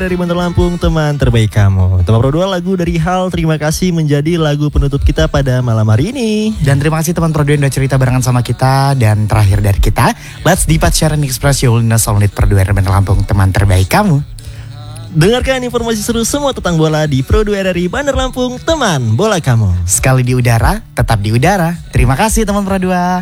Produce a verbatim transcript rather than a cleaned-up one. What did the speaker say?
Dari Bandar Lampung, teman terbaik kamu. Teman Pro dua, lagu dari Hal, terima kasih menjadi lagu penutup kita pada malam hari ini. Dan terima kasih teman Pro dua yang udah cerita barengan sama kita. Dan terakhir dari kita, let's depat share and express your willingness only Pro dua Bandar Lampung, teman terbaik kamu. Dengarkan informasi seru semua tentang bola di Pro dua R R I Bandar Lampung, teman bola kamu. Sekali di udara, tetap di udara. Terima kasih teman Pro dua.